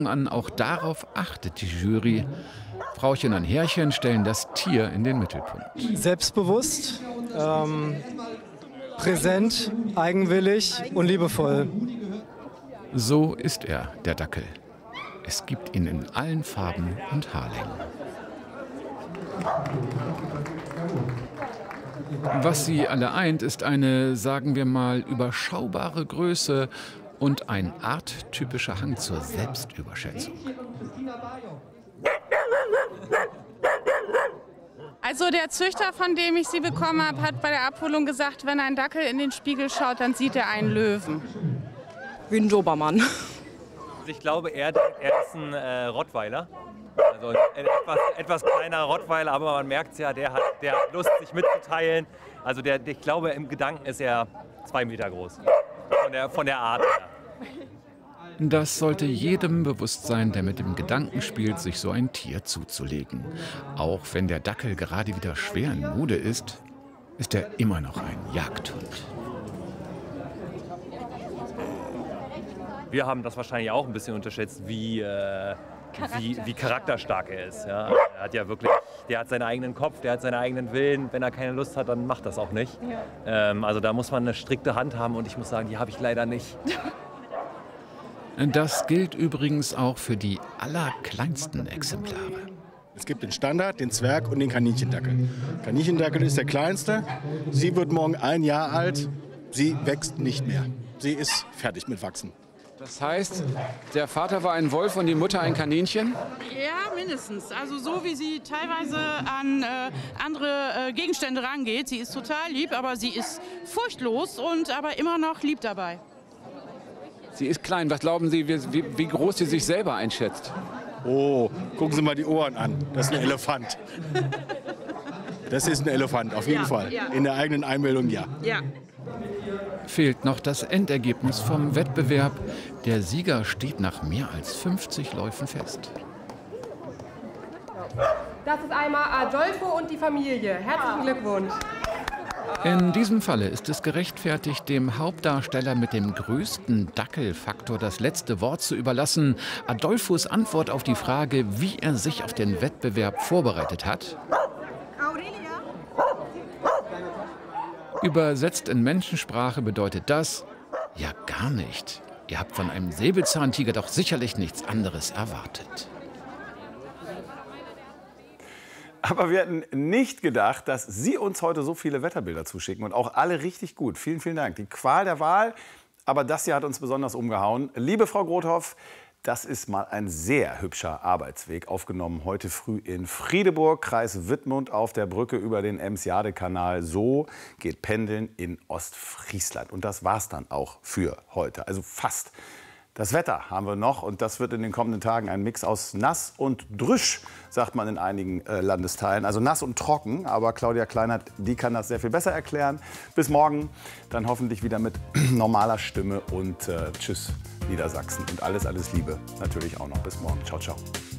an. Auch darauf achtet die Jury. Frauchen und Herrchen stellen das Tier in den Mittelpunkt. Selbstbewusst, präsent, eigenwillig und liebevoll. So ist er, der Dackel. Es gibt ihn in allen Farben und Haarlängen. Was sie alle eint, ist eine, sagen wir mal, überschaubare Größe und ein arttypischer Hang zur Selbstüberschätzung. Also der Züchter, von dem ich sie bekommen habe, hat bei der Abholung gesagt, wenn ein Dackel in den Spiegel schaut, dann sieht er einen Löwen. Wie ein Dobermann. Ich glaube, er ist ein Rottweiler. Also ein etwas kleiner Rottweiler, aber man merkt es ja, der hat Lust, sich mitzuteilen. Also ich glaube, im Gedanken ist er 2 Meter groß. Von der Art her. Das sollte jedem bewusst sein, der mit dem Gedanken spielt, sich so ein Tier zuzulegen. Auch wenn der Dackel gerade wieder schwer in Mode ist er immer noch ein Jagdhund. Wir haben das wahrscheinlich auch ein bisschen unterschätzt, wie charakterstark er ist. Ja. Er hat ja wirklich, der hat seinen eigenen Kopf, der hat seinen eigenen Willen. Wenn er keine Lust hat, dann macht das auch nicht. Ja. Also da muss man eine strikte Hand haben und ich muss sagen, die habe ich leider nicht. Das gilt übrigens auch für die allerkleinsten Exemplare. Es gibt den Standard, den Zwerg und den Kaninchendackel. Kaninchendackel ist der kleinste. Sie wird morgen 1 Jahr alt. Sie wächst nicht mehr. Sie ist fertig mit Wachsen. Das heißt, der Vater war ein Wolf und die Mutter ein Kaninchen? Ja, mindestens. Also so wie sie teilweise an andere Gegenstände rangeht. Sie ist total lieb, aber sie ist furchtlos und aber immer noch lieb dabei. Sie ist klein. Was glauben Sie, wie groß sie sich selber einschätzt? Oh, gucken Sie mal die Ohren an. Das ist ein Elefant. Das ist ein Elefant, auf jeden Fall. Ja. In der eigenen Einmeldung, ja. Fehlt noch das Endergebnis vom Wettbewerb. Der Sieger steht nach mehr als 50 Läufen fest. Das ist einmal Adolfo und die Familie. Herzlichen Glückwunsch. In diesem Falle ist es gerechtfertigt, dem Hauptdarsteller mit dem größten Dackelfaktor das letzte Wort zu überlassen. Adolfos Antwort auf die Frage, wie er sich auf den Wettbewerb vorbereitet hat. Übersetzt in Menschensprache bedeutet das, ja gar nicht. Ihr habt von einem Säbelzahntiger doch sicherlich nichts anderes erwartet. Aber wir hätten nicht gedacht, dass Sie uns heute so viele Wetterbilder zuschicken und auch alle richtig gut. Vielen, vielen Dank. Die Qual der Wahl, aber das hier hat uns besonders umgehauen. Liebe Frau Grothoff, das ist mal ein sehr hübscher Arbeitsweg, aufgenommen heute früh in Friedeburg, Kreis Wittmund, auf der Brücke über den Ems-Jade-Kanal. So geht Pendeln in Ostfriesland. Und das war's dann auch für heute, also fast. Das Wetter haben wir noch und das wird in den kommenden Tagen ein Mix aus nass und drüsch, sagt man in einigen Landesteilen. Also nass und trocken, aber Claudia Kleinert, die kann das sehr viel besser erklären. Bis morgen, dann hoffentlich wieder mit normaler Stimme und tschüss Niedersachsen und alles Liebe natürlich auch noch. Bis morgen. Ciao, ciao.